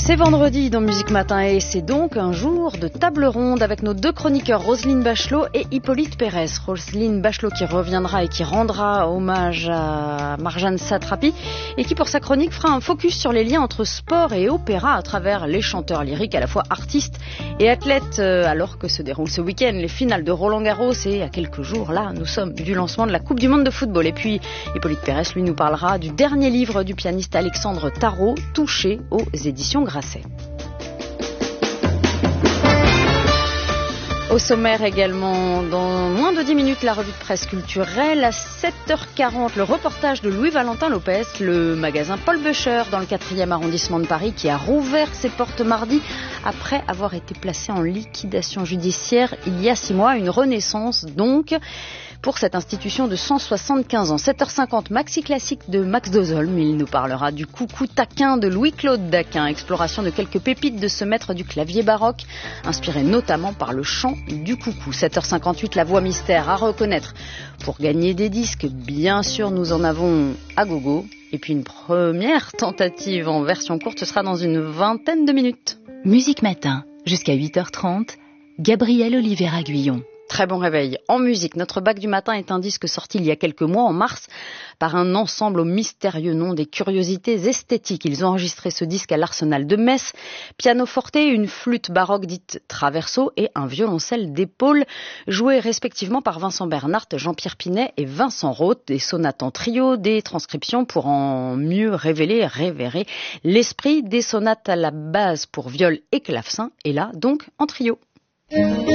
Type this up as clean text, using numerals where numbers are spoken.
C'est vendredi dans Musique Matin et c'est donc un jour de table ronde avec nos deux chroniqueurs Roselyne Bachelot et Hippolyte Pérez. Roselyne Bachelot qui reviendra et qui rendra hommage à Marjane Satrapi et qui pour sa chronique fera un focus sur les liens entre sport et opéra à travers les chanteurs lyriques à la fois artistes et athlètes alors que se déroulent ce week-end les finales de Roland-Garros et à quelques jours là nous sommes du lancement de la Coupe du Monde de football. Et puis Hippolyte Pérez lui nous parlera du dernier livre du pianiste Alexandre Tarot, Touché aux éditions Grasset. Au sommaire également, dans moins de 10 minutes, la revue de presse culturelle. À 7h40, le reportage de Louis-Valentin Lopez, le magasin Paul Böcher dans le 4e arrondissement de Paris qui a rouvert ses portes mardi après avoir été placé en liquidation judiciaire il y a 6 mois. Une renaissance donc pour cette institution de 175 ans. 7h50, maxi classique de Max Dozolm. Il nous parlera du coucou taquin de Louis-Claude Daquin. Exploration de quelques pépites de ce maître du clavier baroque, inspiré notamment par le chant du coucou. 7h58, la voix mystère à reconnaître. Pour gagner des disques, bien sûr, nous en avons à gogo. Et puis une première tentative en version courte, ce sera dans une vingtaine de minutes. Musique Matin, jusqu'à 8h30, Gabriel Oliveira-Guyon. Très bon réveil. En musique, notre bac du matin est un disque sorti il y a quelques mois, en mars, par un ensemble au mystérieux nom des curiosités esthétiques. Ils ont enregistré ce disque à l'Arsenal de Metz. Pianoforte, une flûte baroque dite traverso et un violoncelle d'épaule, joués respectivement par Vincent Bernhardt, Jean-Pierre Pinet et Vincent Roth. Des sonates en trio, des transcriptions pour en mieux révéler l'esprit des sonates à la base pour viol et clavecin, et là donc en trio.